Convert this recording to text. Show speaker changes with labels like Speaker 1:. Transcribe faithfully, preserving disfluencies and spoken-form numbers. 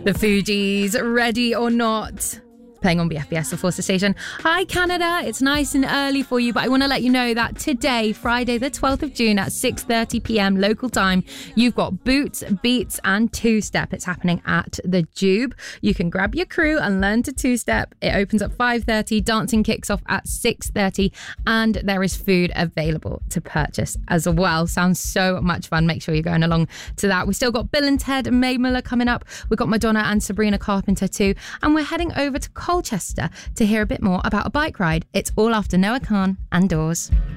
Speaker 1: The Fugees, Ready or Not, playing on B F B S, the Forster station. Hi Canada, it's nice and early for you, but I want to let you know that today, Friday the twelfth of June at six thirty p.m. local time, you've got Boots, Beats and Two Step. It's happening at the Jube. You can grab your crew and learn to Two Step. It opens at five thirty, dancing kicks off at six thirty, and there is food available to purchase as well. Sounds so much fun. Make sure you're going along to that. We've still got Bill and Ted and Mae Muller coming up. We've got Madonna and Sabrina Carpenter too, and we're heading over to Colchester to hear a bit more about a bike ride. It's all after Noah Khan and Doors.